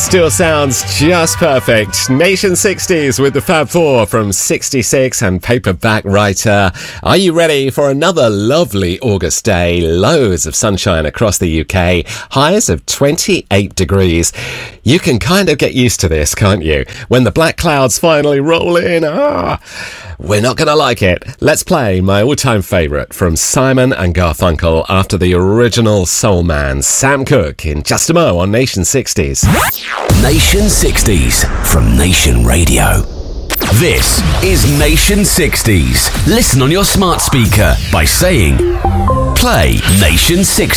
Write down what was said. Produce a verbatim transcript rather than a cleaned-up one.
still sounds just perfect. Nation sixties with the Fab Four from sixty-six and Paperback Writer. Are you ready for another lovely August day? Loads of sunshine across the U K. Highs of twenty-eight degrees. You can kind of get used to this, can't you? When the black clouds finally roll in. Ah, we're not going to like it. Let's play my all-time favourite from Simon and Garfunkel after the original soul man, Sam Cooke, in just a mo on Nation sixties. Nation sixties from Nation Radio. This is Nation sixties. Listen on your smart speaker by saying, play Nation sixties.